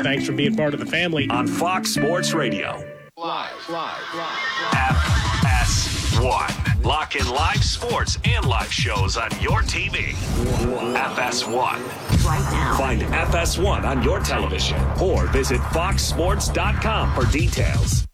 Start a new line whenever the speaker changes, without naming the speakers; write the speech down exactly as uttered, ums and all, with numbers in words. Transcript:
Thanks for being part of the family.
On Fox Sports Radio.
Live, live, live.
F S one. Lock in live sports and live shows on your T V. F S one.
Right now.
Find F S one on your television or visit fox sports dot com for details.